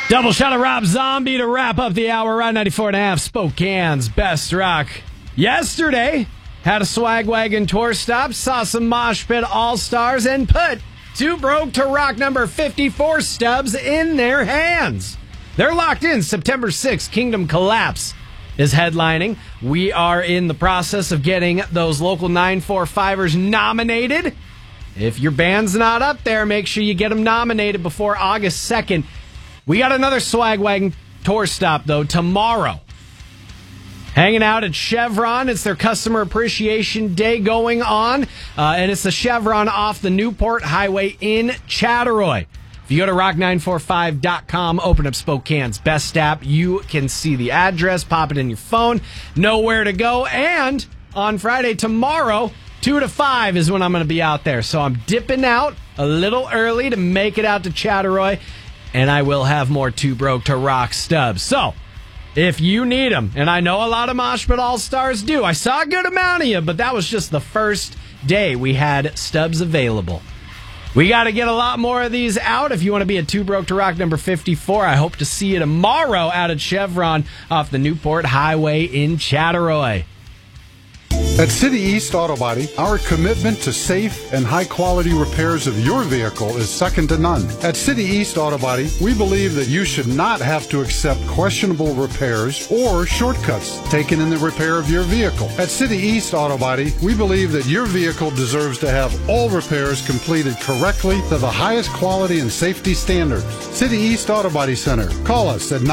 Double shot of Rob Zombie to wrap up the hour. Ride 94.5, Spokane's best rock. Yesterday, had a swag wagon tour stop, saw some Mosh Pit All-Stars, and put Too Broke to Rock number 54 stubs in their hands. They're locked in. September 6th, Kingdom Collapse is headlining. We are in the process of getting those local 945ers nominated. If your band's not up there, make sure you get them nominated before August 2nd. We got another swag wagon tour stop, though, tomorrow. Hanging out at Chevron. It's their Customer Appreciation Day going on. And it's the Chevron off the Newport Highway in Chattaroy. If you go to rock945.com, open up Spokane's best app, you can see the address, pop it in your phone, know where to go. And on Friday, tomorrow, 2 to 5 is when I'm going to be out there. So I'm dipping out a little early to make it out to Chattaroy. And I will have more Too Broke to Rock stubs. So, if you need them, and I know a lot of Mosh Pit All-Stars do, I saw a good amount of you, but that was just the first day we had stubs available. We got to get a lot more of these out. If you want to be a Too Broke to Rock number 54, I hope to see you tomorrow out at Chevron off the Newport Highway in Chattaroy. At City East Auto Body, our commitment to safe and high-quality repairs of your vehicle is second to none. At City East Auto Body, we believe that you should not have to accept questionable repairs or shortcuts taken in the repair of your vehicle. At City East Auto Body, we believe that your vehicle deserves to have all repairs completed correctly to the highest quality and safety standards. City East Auto Body Center. Call us at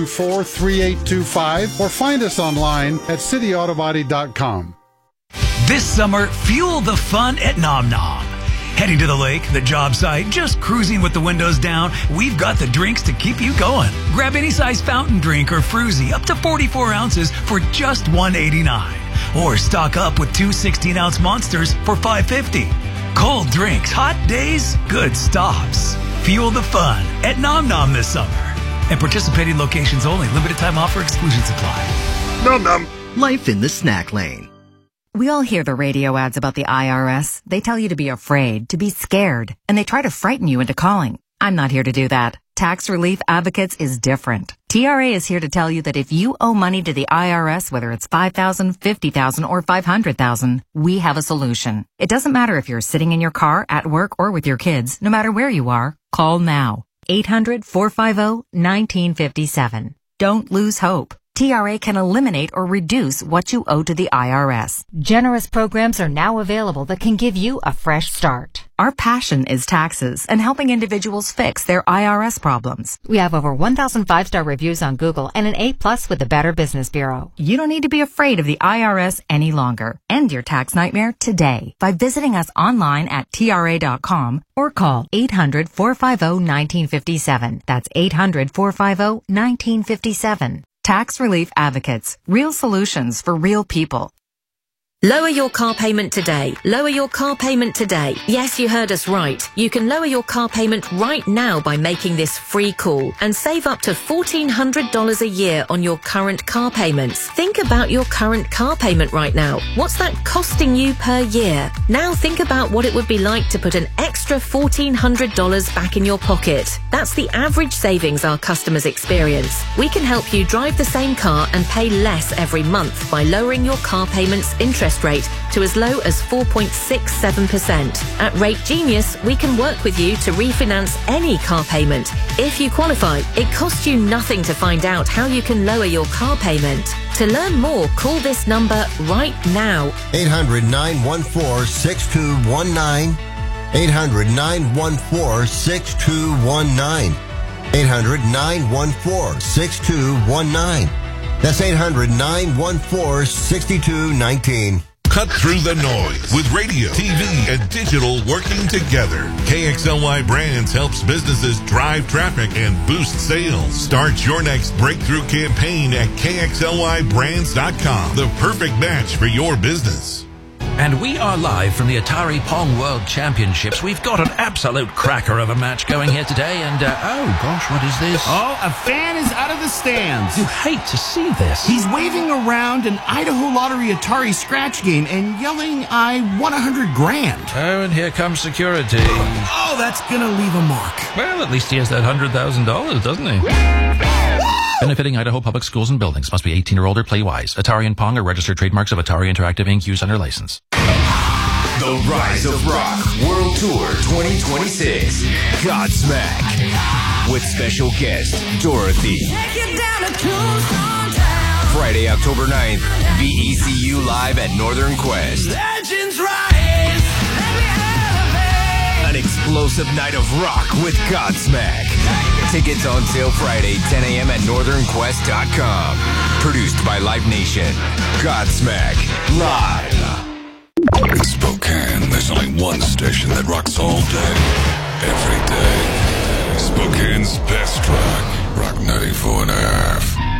924-3825 or find us online at cityautobody.com. This summer, fuel the fun at Nom Nom. Heading to the lake, the job site, just cruising with the windows down, we've got the drinks to keep you going. Grab any size fountain drink or fruzy up to 44 ounces for just $1.89. Or stock up with 2 16-ounce monsters for $5.50. Cold drinks, hot days, good stops. Fuel the fun at Nom Nom this summer. And participating locations only. Limited time offer, exclusions apply. Nom Nom. Life in the snack lane. We all hear the radio ads about the IRS. They tell you to be afraid, to be scared, and they try to frighten you into calling. I'm not here to do that. Tax Relief Advocates is different. TRA is here to tell you that if you owe money to the IRS, whether it's $5,000, $50,000, or $500,000, we have a solution. It doesn't matter if you're sitting in your car, at work, or with your kids. No matter where you are, call now. 800-450-1957. Don't lose hope. TRA can eliminate or reduce what you owe to the IRS. Generous programs are now available that can give you a fresh start. Our passion is taxes and helping individuals fix their IRS problems. We have over 1,000 5-star reviews on Google and an A+ with the Better Business Bureau. You don't need to be afraid of the IRS any longer. End your tax nightmare today by visiting us online at TRA.com or call 800-450-1957. That's 800-450-1957. Tax Relief Advocates. Real solutions for real people. Lower your car payment today. Lower your car payment today. Yes, you heard us right. You can lower your car payment right now by making this free call and save up to $1,400 a year on your current car payments. Think about your current car payment right now. What's that costing you per year? Now think about what it would be like to put an extra $1,400 back in your pocket. That's the average savings our customers experience. We can help you drive the same car and pay less every month by lowering your car payment's interest rate to as low as 4.67%. At Rate Genius, we can work with you to refinance any car payment. If you qualify, it costs you nothing to find out how you can lower your car payment. To learn more, call this number right now. 800-914-6219. 800-914-6219. 800-914-6219. That's 800-914-6219. Cut through the noise with radio, TV, and digital working together. KXLY Brands helps businesses drive traffic and boost sales. Start your next breakthrough campaign at KXLYBrands.com. The perfect match for your business. And we are live from the Atari Pong World Championships. We've got an absolute cracker of a match going here today, and oh gosh, what is this? Oh, a fan is out of the stands. You hate to see this. He's waving around an Idaho Lottery Atari scratch game and yelling, "I won $100,000." Oh, and here comes security. Oh, that's gonna leave a mark. Well, at least he has that $100,000, doesn't he? Benefiting Idaho Public Schools and Buildings. Must be 18 or older. Play wise. Atari and Pong are registered trademarks of Atari Interactive Inc. Used under license. The Rise of Rock World Tour 2026. Godsmack. With special guest, Dorothy. Friday, October 9th. VECU live at Northern Quest. Legends rise. An explosive night of rock with Godsmack. Tickets on sale Friday, 10 a.m. at northernquest.com. Produced by Live Nation. Godsmack. Live. In Spokane, there's only one station that rocks all day, every day. Spokane's best rock. Rock 94.5.